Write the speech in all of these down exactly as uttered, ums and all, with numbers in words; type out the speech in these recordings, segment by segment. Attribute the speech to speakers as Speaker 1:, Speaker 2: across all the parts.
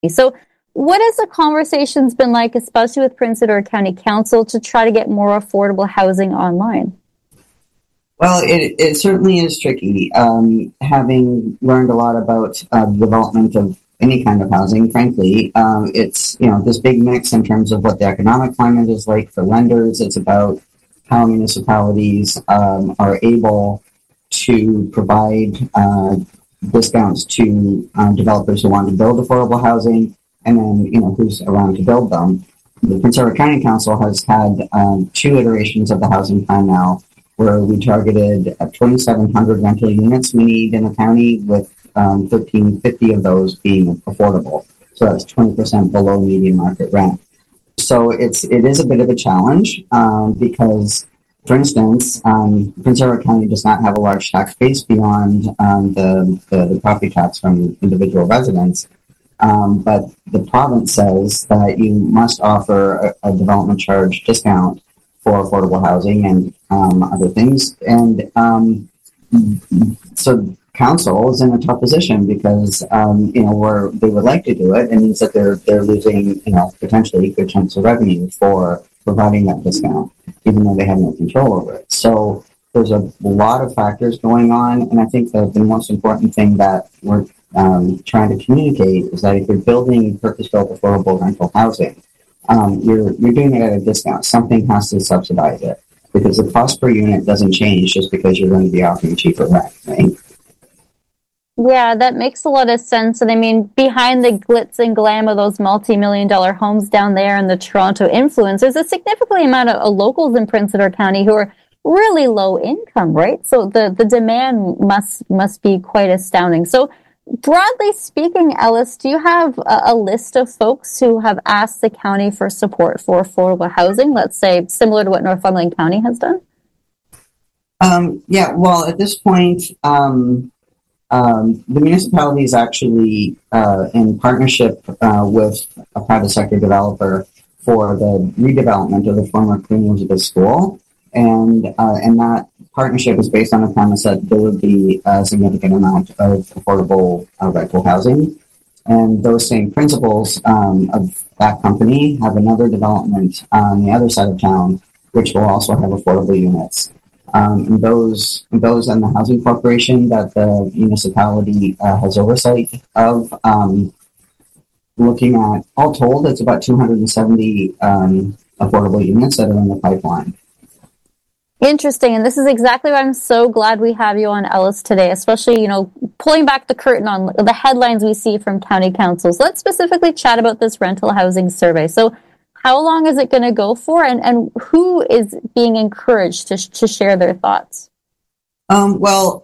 Speaker 1: So what has the conversations been like, especially with Prince Edward County Council, to try to get more affordable housing online?
Speaker 2: Well, it, it certainly is tricky. Um, having learned a lot about uh, the development of any kind of housing, frankly, um, it's, you know, this big mix in terms of what the economic climate is like for lenders. It's about how municipalities um, are able to provide uh, discounts to uh, developers who want to build affordable housing, and then, you know, who's around to build them. The Prince Edward County Council has had um, two iterations of the housing plan now, where we targeted uh, twenty-seven hundred rental units we need in the county, with um, thirteen fifty of those being affordable. So that's twenty percent below median market rent. So it's it is a bit of a challenge um, because, for instance, um, Prince Edward County does not have a large tax base beyond um, the, the the property tax from individual residents. Um, but the province says that you must offer a, a development charge discount for affordable housing and um, other things. And um, so council is in a tough position because, um, you know, where they would like to do it, it means that they're, they're losing, you know, potentially good chunks of revenue for providing that discount, even though they have no control over it. So there's a lot of factors going on. And I think that the most important thing that we're um, trying to communicate is that if you're building purpose-built affordable rental housing, Um, you're you're doing it at a discount. Something has to subsidize it, because the cost per unit doesn't change just because you're going to be offering cheaper rent, right?
Speaker 1: Yeah, that makes a lot of sense. And I mean, behind the glitz and glam of those multi-million dollar homes down there in the Toronto influence, there's a significant amount of locals in Prince Edward County who are really low income, right? So the, the demand must must be quite astounding. So broadly speaking, Ellis, do you have a, a list of folks who have asked the county for support for affordable housing, let's say similar to what Northumberland County has done?
Speaker 2: Um, yeah, well, at this point, um, um, the municipality is actually uh, in partnership uh, with a private sector developer for the redevelopment of the former Queen Elizabeth School. And, uh, and that partnership is based on the premise that there would be a significant amount of affordable uh, rental housing. And those same principals um, of that company have another development on the other side of town, which will also have affordable units. Um, and those, those and the housing corporation that the municipality uh, has oversight of, um, looking at, all told, it's about two hundred seventy um, affordable units that are in the pipeline.
Speaker 1: Interesting. And this is exactly why I'm so glad we have you on, Ellis, today, especially, you know, pulling back the curtain on the headlines we see from county councils. Let's specifically chat about this rental housing survey. So how long is it going to go for, and, and who is being encouraged to, to share their thoughts?
Speaker 2: Um, well,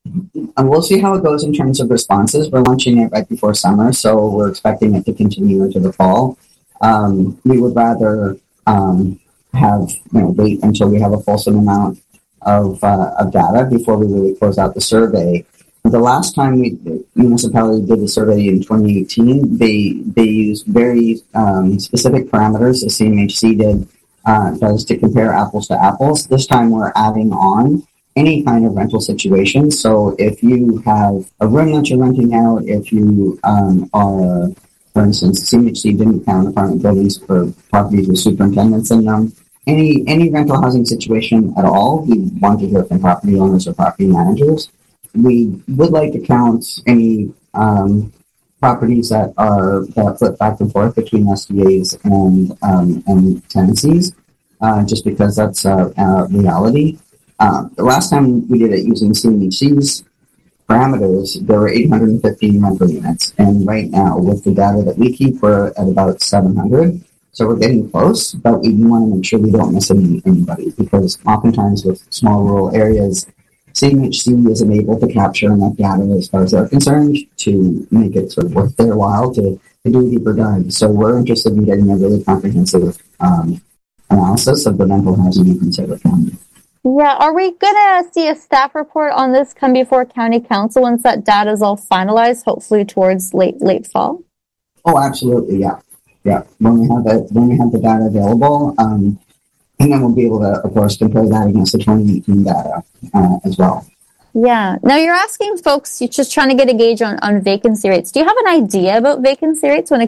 Speaker 2: we'll see how it goes in terms of responses. We're launching it right before summer, so we're expecting it to continue into the fall. Um, we would rather Um, have, you know, wait until we have a fulsome amount of, uh, of data before we really close out the survey. The last time we, the municipality did the survey in twenty eighteen, they they used very um, specific parameters, the C M H C did, uh, does, to compare apples to apples. This time we're adding on any kind of rental situation. So if you have a room that you're renting out, if you um, are, for instance, C M H C didn't count apartment buildings for properties with superintendents in them. Any any rental housing situation at all, we want to hear from property owners or property managers. We would like to count any um, properties that are that flip back and forth between S D As and um, and tenancies, uh, just because that's a, a reality. Um, the last time we did it using C M H C's parameters, there were eight hundred fifteen rental units, and right now, with the data that we keep, we're at about seven hundred. So we're getting close, but we want to make sure we don't miss any, anybody, because oftentimes with small rural areas, C M H C isn't able to capture enough data as far as they're concerned to make it sort of worth their while to, to do a deeper dive. So we're interested in getting a really comprehensive um, analysis of the rental housing in Prince Edward County.
Speaker 1: Yeah, are we going to see a staff report on this come before County Council once that data is all finalized, hopefully towards late late fall?
Speaker 2: Oh, absolutely, yeah. Yeah, when we have it, when we have the data available, um, and then we'll be able to, of course, compare that against the twenty eighteen data uh, as well.
Speaker 1: Yeah. Now you're asking folks, you're just trying to get a gauge on, on vacancy rates. Do you have an idea about vacancy rates when it